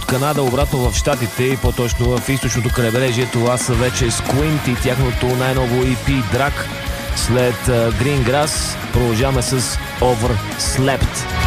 Канада обратно в Щатите и по-точно в източното крайбрежие. Това са вече Squint и тяхното най-ново EP Drag. След Green Grass продължаваме с Overslept.